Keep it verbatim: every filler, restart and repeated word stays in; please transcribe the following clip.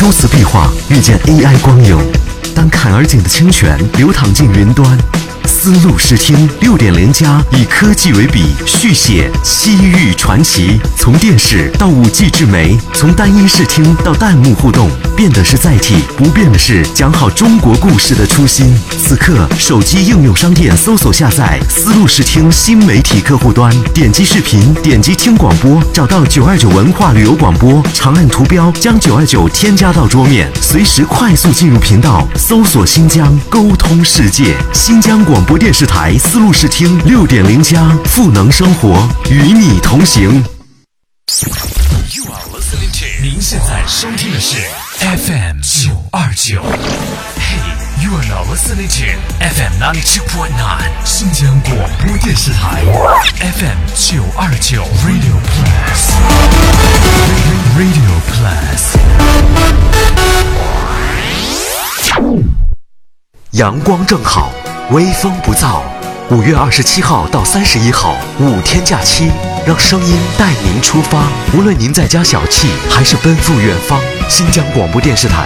秋瓷壁画遇见 A I 光影，当坎而景的清泉流淌进云端。丝路视听 六点零 加以科技为笔，续写西域传奇。从电视到 五 G 智媒，从单一视听到弹幕互动，变的是载体，不变的是讲好中国故事的初心。此刻，手机应用商店搜索下载丝路视听新媒体客户端，点击视频，点击听广播，找到九二九文化旅游广播，长按图标将九二九添加到桌面，随时快速进入频道，搜索新疆，沟通世界。新疆广播电视台丝路视听 六点零 加，赋能生活，与你同行。 You are listening to 您现在收听的是 F M 九二九。Hey, you are now listening to F M ninety two point nine 新疆广播电视台 F M 九二九 Radio Plus Radio Plus。 阳光正好，微风不燥。五月二十七号到三十一号，五天假期，让声音带您出发。无论您在家小憩，还是奔赴远方，新疆广播电视台